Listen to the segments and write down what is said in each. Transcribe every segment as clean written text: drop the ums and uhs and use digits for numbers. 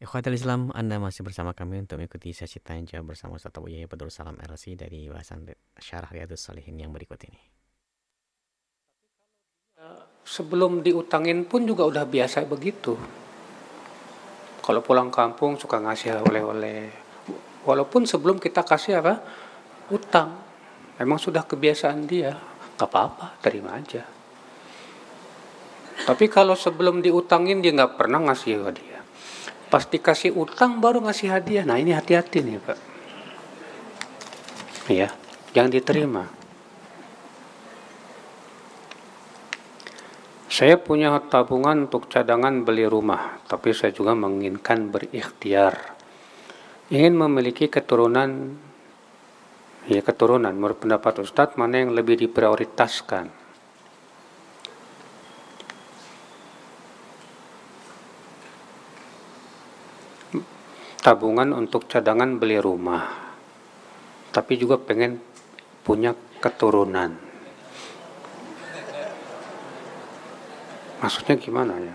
Ikhwatul Islam, Anda masih bersama kami untuk mengikuti sesi tanya jawab bersama Ustaz Abu Yahya Badrul Salam LC dari bahasan Syarah Riyadhus Shalihin yang berikut ini. Sebelum diutangin pun juga udah biasa begitu. Kalau pulang kampung suka ngasih oleh-oleh. Walaupun sebelum kita kasih apa? Utang. Memang sudah kebiasaan dia. Gak apa-apa, terima aja. Tapi kalau sebelum diutangin dia gak pernah ngasih hadiah. Pas dikasih utang baru ngasih hadiah. Nah ini hati-hati nih Pak. Ya, jangan diterima. Saya punya tabungan untuk cadangan beli rumah, tapi saya juga menginginkan berikhtiar. Ingin memiliki keturunan. Menurut pendapat Ustadz, mana yang lebih diprioritaskan? Tabungan untuk cadangan beli rumah, tapi juga pengen punya keturunan. Maksudnya gimana ya?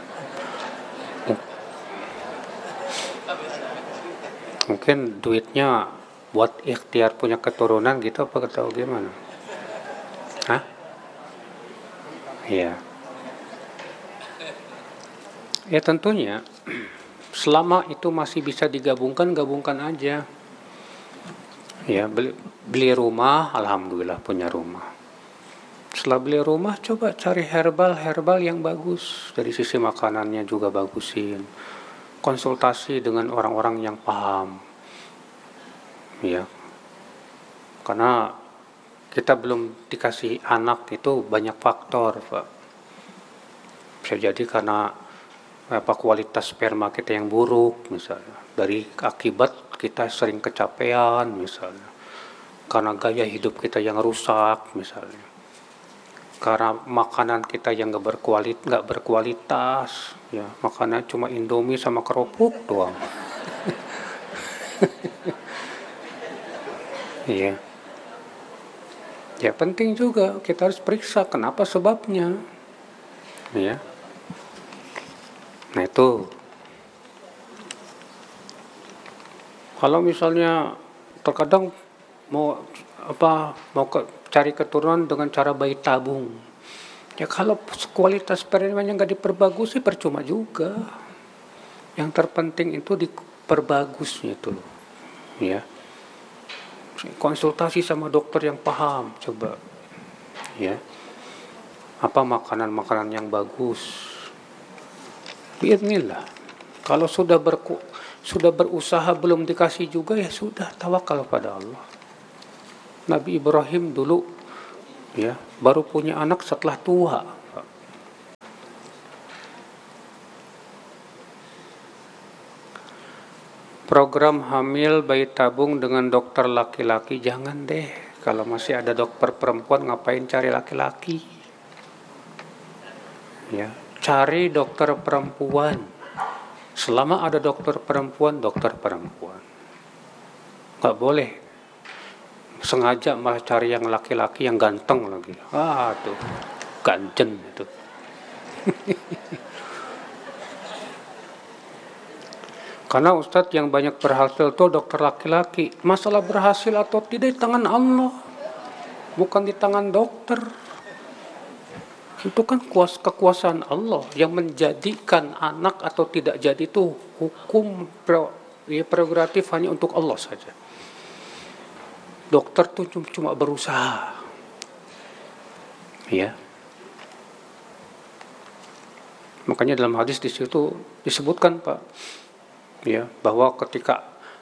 Mungkin duitnya buat ikhtiar punya keturunan gitu apa tahu gimana? Hah? Iya. Ya tentunya selama itu masih bisa digabungkan, gabungkan aja. Ya, beli rumah, alhamdulillah punya rumah. Setelah beli rumah, coba cari herbal yang bagus. Dari sisi makanannya juga bagusin. Konsultasi dengan orang-orang yang paham. Ya. Karena kita belum dikasih anak itu banyak faktor, Pak. Bisa jadi karena kualitas sperma kita yang buruk misalnya. Dari akibat kita sering kecapean misalnya. Karena gaya hidup kita yang rusak misalnya. Karena makanan kita yang nggak berkualitas, ya makanan cuma Indomie sama kerupuk doang. Iya. Ya penting juga kita harus periksa kenapa sebabnya. Ya. Nah itu. Kalau misalnya terkadang mau cari keturunan dengan cara bayi tabung. Ya kalau kualitas spermanya nggak diperbagusi percuma juga. Yang terpenting itu diperbagusnya itu, ya. Konsultasi sama dokter yang paham, coba, ya. Apa makanan yang bagus? Bismillah. Kalau sudah berusaha belum dikasih juga ya sudah tawakal pada Allah. Nabi Ibrahim dulu ya baru punya anak setelah tua. Program hamil bayi tabung dengan dokter laki-laki jangan deh. Kalau masih ada dokter perempuan ngapain cari laki-laki? Ya, cari dokter perempuan. Selama ada dokter perempuan. Nggak boleh sengaja malah cari yang laki-laki yang ganteng lagi. Tuh ganjen itu. Karena Ustadz yang banyak berhasil itu dokter laki-laki. Masalah berhasil atau tidak di tangan Allah, bukan di tangan dokter. Itu kan kekuasaan Allah yang menjadikan anak atau tidak jadi itu hukum prerogatif hanya untuk Allah saja. Dokter tuh cuma berusaha, ya. Makanya dalam hadis di situ disebutkan Pak, ya, bahwa ketika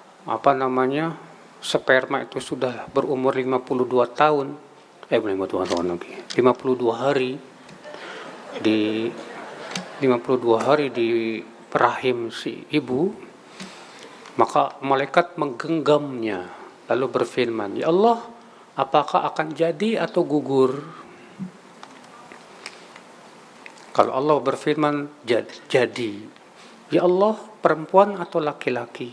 sperma itu sudah berumur 52 tahun, 52 hari di 52 hari di rahim si ibu, maka malaikat menggenggamnya lalu berfirman, ya Allah, apakah akan jadi atau gugur? Kalau Allah berfirman jadi, ya Allah, perempuan atau laki-laki?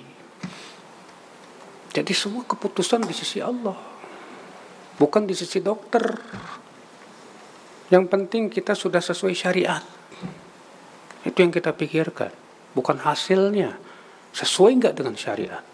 Jadi semua keputusan di sisi Allah, bukan di sisi dokter. Yang penting kita sudah sesuai syariat. Itu yang kita pikirkan, bukan hasilnya. Sesuai nggak dengan syariat?